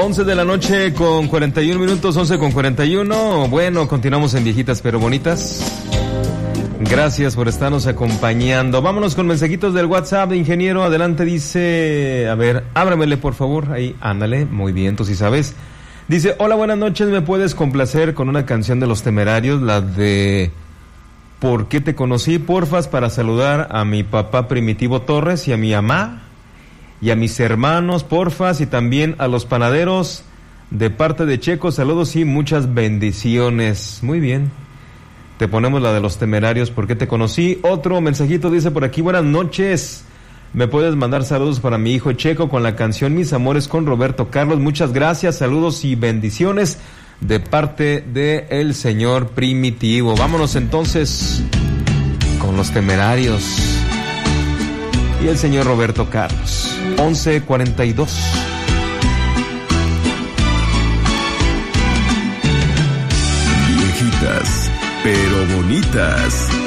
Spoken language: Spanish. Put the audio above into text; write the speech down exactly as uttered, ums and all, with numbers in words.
once de la noche con cuarenta y un minutos, once con cuarenta y uno. Bueno, continuamos en Viejitas pero Bonitas. Gracias por estarnos acompañando. Vámonos con mensajitos del WhatsApp de ingeniero. Adelante, dice, a ver, ábramele por favor. Ahí, ándale, muy bien, tú sí sabes. Dice, hola, buenas noches, ¿me puedes complacer con una canción de Los Temerarios? La de ¿Por qué te conocí? Porfas, para saludar a mi papá Primitivo Torres y a mi mamá y a mis hermanos, porfas, y también a los panaderos de parte de Checo. Saludos y muchas bendiciones. Muy bien. Te ponemos la de Los Temerarios, ¿por qué te conocí? Otro mensajito dice por aquí, buenas noches. ¿Me puedes mandar saludos para mi hijo Checo con la canción Mis Amores con Roberto Carlos? Muchas gracias, saludos y bendiciones de parte de el señor Primitivo. Vámonos entonces con Los Temerarios y el señor Roberto Carlos. once cuarenta y dos. Viejitas pero Bonitas.